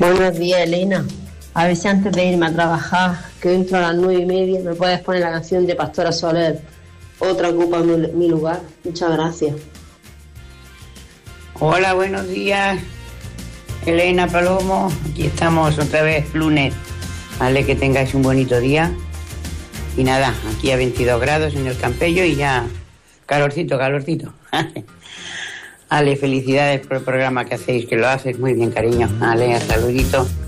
Buenos días, Elena. A ver si antes de irme a trabajar, que entro a las 9:30, me puedes poner la canción de Pastora Soler. Otra ocupa mi lugar. Muchas gracias. Hola, buenos días. Elena Palomo, aquí estamos otra vez lunes. Vale, que tengáis un bonito día. Y nada, aquí a 22 grados en el Campello y ya calorcito. Ale, felicidades por el programa que hacéis, que lo haces muy bien, cariño. Ale, hasta luego.